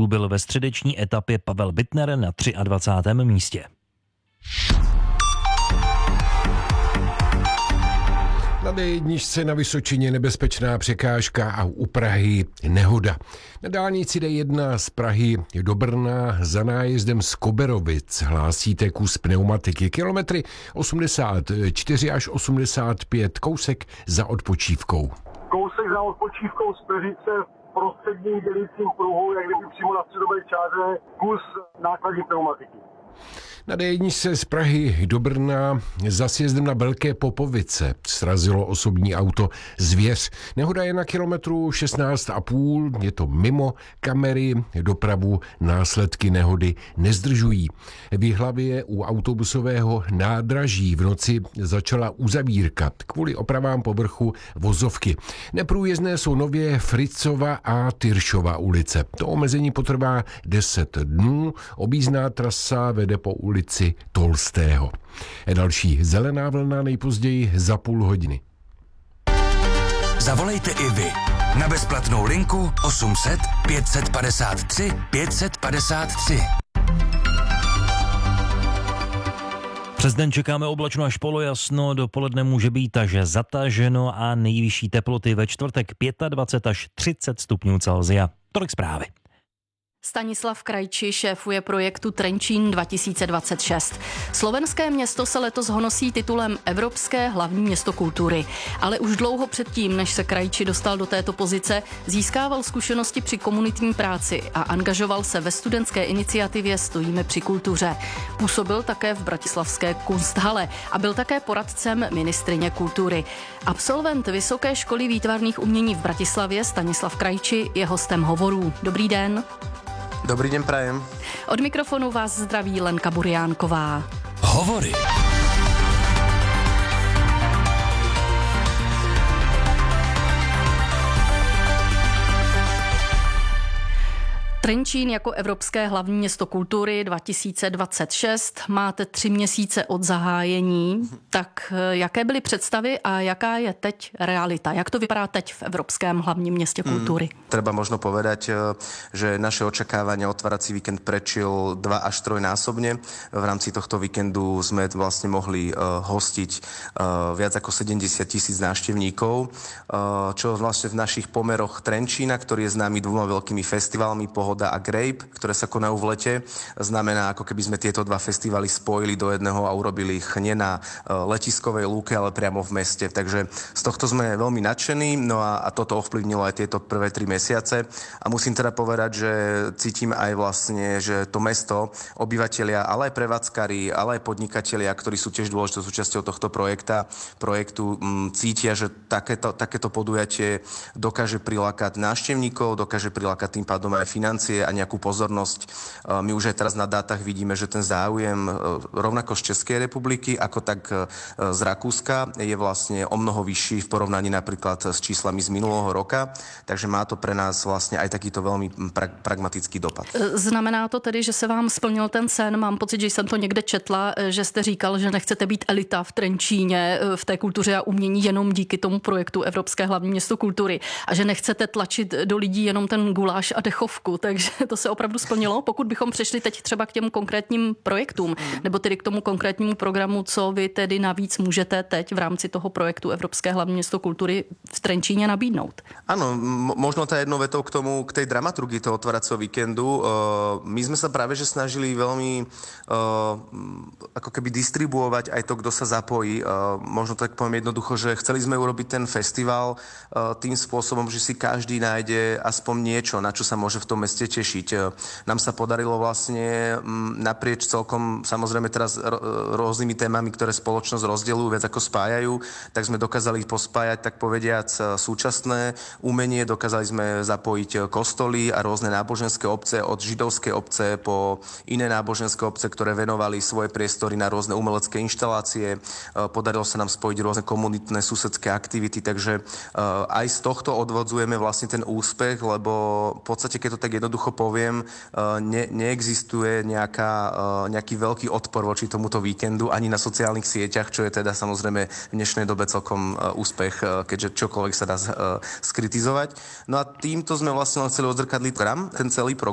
byl ve středeční etapě Pavel Bittner na 23. místě. Na D1 na Vysočině nebezpečná překážka a u Prahy nehoda. Na dálnici D1 z Prahy do Brna za nájezdem z Koberovic hlásíte kus pneumatiky. Kilometry 84 až 85, kousek za odpočívkou. Kousek za odpočívkou z Peřice v prostředním dělícím pruhu, jak kdyby přímo na středové čáře, kus nákladní pneumatiky. Na D1 z Prahy do Brna za sjezdem na Velké Popovice srazilo osobní auto Zvěř. Nehoda je na kilometru 16,5, je to mimo kamery, dopravu následky nehody nezdržují. V Jihlavě u autobusového nádraží v noci začala uzavírka kvůli opravám povrchu vozovky. Neprůjezdné jsou nově Fritzova a Tyršova ulice. To omezení potrvá 10 dnů, objízdná trasa vede po ulici Tolstého. Další zelená vlna nejpozději za půl hodiny. Zavolejte i vy na bezplatnou linku 800 553 553. Přes den čekáme oblačno až polojasno, dopoledne může být až zataženo a nejvyšší teploty ve čtvrtek 25 až 30 stupňů Celsia. Tolik zprávy. Stanislav Krajči šéfuje projektu Trenčín 2026. Slovenské město se letos honosí titulem Evropské hlavní město kultury. Ale už dlouho předtím, než se Krajči dostal do této pozice, získával zkušenosti při komunitní práci a angažoval se ve studentské iniciativě Stojíme při kultuře. Působil také v bratislavské Kunsthalle a byl také poradcem ministryně kultury. Absolvent Vysoké školy výtvarných umění v Bratislavě Stanislav Krajči je hostem hovorů. Dobrý den. Dobrý den, prajem. Od mikrofonu vás zdraví Lenka Buriánková. Hovory. Trenčín jako Evropské hlavní město kultury 2026. Máte 3 měsíce od zahájení. Tak jaké byly představy a jaká je teď realita? Jak to vypadá teď v Evropském hlavním městě kultury? Treba možno povedať, že naše očakávania otvárací víkend prečil 2 až 3-násobne. V rámci tohto víkendu sme vlastne mohli hostiť viac ako 70 000 návštevníkov, čo vlastne v našich pomeroch Trenčína, ktorý je známy 2 veľkými festivalmi Pohoda a Grape, ktoré sa konajú v lete. Znamená, ako keby sme tieto 2 festivaly spojili do jedného a urobili ich nie na letiskovej lúke, ale priamo v meste. Takže z tohto sme veľmi nadšení, no a toto ovplyvnilo aj tieto prvé 3 mesiace. A musím teda povedať, že cítim aj vlastne, že to mesto, obyvatelia, ale aj prevádzkari, ale aj podnikatelia, ktorí sú tiež dôležitou súčasťou tohto projektu, cítia, že takéto podujatie dokáže prilákať návštevníkov, dokáže prilákať tým pádom aj financie a nejakú pozornosť. My už aj teraz na dátach vidíme, že ten záujem rovnako z Českej republiky, ako tak z Rakúska je vlastne o mnoho vyšší v porovnaní napríklad s číslami z minulého roka, takže má to pre nás vlastne aj takýto veľmi pragmatický dopad. Znamená to tedy, že se vám splnil ten sen? Mám pocit, že jsem to někde četla, že jste říkal, že nechcete být elita v Trenčíně, v té kultuře a umění jenom díky tomu projektu Evropské hlavní město kultury a že nechcete tlačit do lidí jenom ten guláš a dechovku, takže to se opravdu splnilo. Pokud bychom přešli teď třeba k těm konkrétním projektům, nebo tedy k tomu konkrétnímu programu, co vy tedy navíc můžete teď v rámci toho projektu Evropské hlavní město kultury v Trenčíně nabídnout? Áno, možno tá jednou vetou k tej dramaturgii toho otváracieho víkendu. My sme sa práve že snažili veľmi ako keby distribuovať aj to, kto sa zapojí. Možno tak poviem jednoducho, že chceli sme urobiť ten festival tým spôsobom, že si každý nájde aspoň niečo, na čo sa môže v tom meste tešiť. Nám sa podarilo vlastne naprieč celkom, samozrejme teraz rôznymi témami, ktoré spoločnosť rozdeľujú, viac ako spájajú, tak sme dokázali pospájať, tak povediac, súčasné umenie, dokázali sme zapojiť kostoly a rôzne náboženské obce, od židovskej obce po iné náboženské obce, ktoré venovali svoje priestory na rôzne umelecké inštalácie. Podarilo sa nám spojiť rôzne komunitné susedské aktivity, takže aj z tohto odvodzujeme vlastne ten úspech, lebo v podstate, keď to tak jednoducho poviem, neexistuje nejaký veľký odpor voči tomuto víkendu ani na sociálnych sieťach, čo je teda samozrejme v dnešnej dobe celkom úspech, keďže čokoľvek sa dá skritizovať. No a týmto sme vlastne chceli odzrkadliť ten celý program.